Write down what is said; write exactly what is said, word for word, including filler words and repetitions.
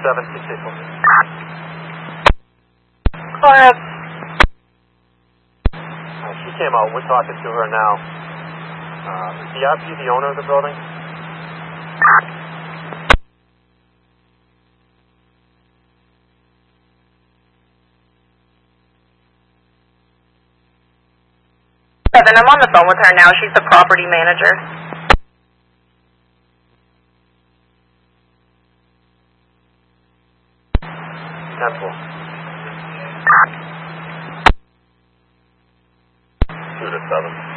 seven six eight four. Go ahead. Uh, she came out. We're talking to her now. Uh, is the R P the owner of the building? Seven, I'm on the phone with her now. She's the property manager. Ten four. Two to seven.